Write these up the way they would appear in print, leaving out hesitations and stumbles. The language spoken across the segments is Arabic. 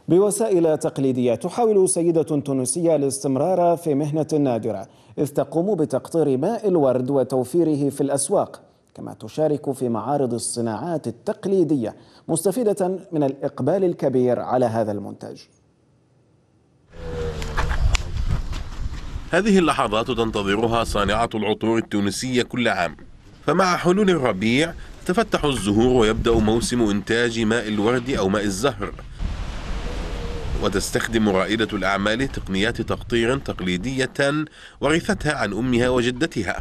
بوسائل تقليدية تحاول سيدة تونسية الاستمرار في مهنة نادرة، إذ تقوم بتقطير ماء الورد وتوفيره في الأسواق، كما تشارك في معارض الصناعات التقليدية، مستفيدة من الإقبال الكبير على هذا المنتج. هذه اللحظات تنتظرها صانعة العطور التونسية كل عام، فمع حلول الربيع تفتح الزهور ويبدأ موسم إنتاج ماء الورد أو ماء الزهر. وتستخدم رائدة الأعمال تقنيات تقطير تقليدية ورثتها عن أمها وجدتها.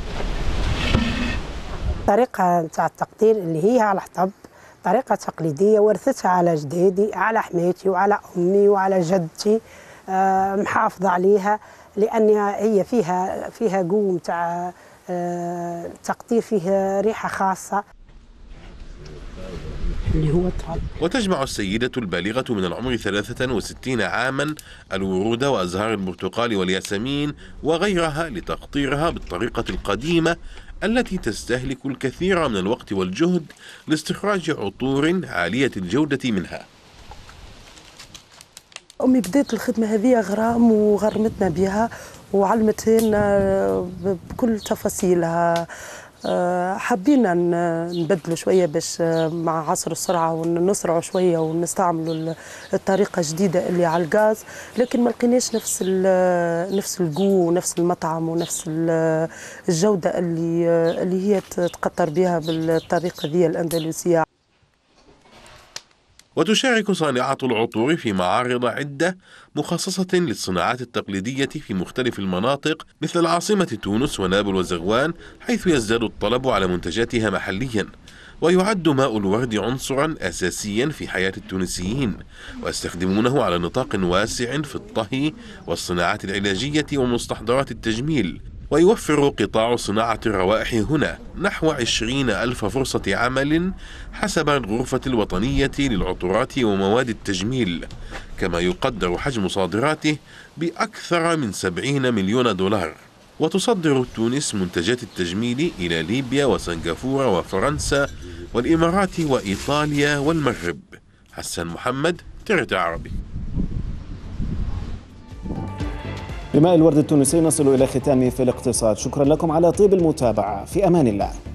طريقة التقطير اللي هي على الحطب، طريقة تقليدية ورثتها على جدادي، على حماتي وعلى أمي وعلى جدتي، محافظة عليها لأنها هي فيها قوم تاع تقطير، فيه ريحة خاصة اللي هو الطرب. وتجمع السيدة البالغة من العمر 63 عاما الورود وأزهار البرتقال والياسمين وغيرها لتقطيرها بالطريقة القديمة التي تستهلك الكثير من الوقت والجهد لاستخراج عطور عالية الجودة منها. أمي بدأت الخدمة هذه غرام وغرمتنا بها وعلمتنا بكل تفاصيلها. حبينا نبدلوا شوية باش مع عصر السرعة ونسرعوا شوية ونستعملوا الطريقة الجديدة اللي على الغاز، لكن ما لقيناش نفس الجو ونفس المطعم ونفس الجودة اللي هي تقطر بها بالطريقة ذي الأندلسية. وتشارك صانعة العطور في معارض عدة مخصصة للصناعات التقليدية في مختلف المناطق مثل العاصمة تونس ونابل وزغوان، حيث يزداد الطلب على منتجاتها محليا. ويعد ماء الورد عنصرا أساسيا في حياة التونسيين، ويستخدمونه على نطاق واسع في الطهي والصناعات العلاجية ومستحضرات التجميل. ويوفر قطاع صناعة الروائح هنا نحو 20,000 فرصة عمل حسب الغرفة الوطنية للعطورات ومواد التجميل، كما يقدر حجم صادراته بأكثر من 70 مليون دولار. وتصدر تونس منتجات التجميل إلى ليبيا وسنغافورة وفرنسا والإمارات وإيطاليا والمغرب. حسن محمد، TRT عربي. بماء الورد التونسي نصل إلى ختام في الاقتصاد. شكرا لكم على طيب المتابعة، في أمان الله.